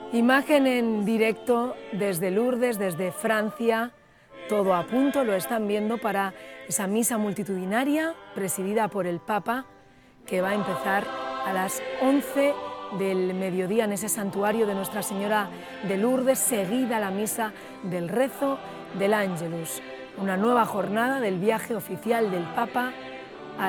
Imagen en directo desde Lourdes, desde Francia, todo a punto, lo están viendo para esa misa multitudinaria presidida por el Papa, que va a empezar a las 11 del mediodía en ese santuario de Nuestra Señora de Lourdes, seguida la misa del rezo del Ángelus, una nueva jornada del viaje oficial del Papa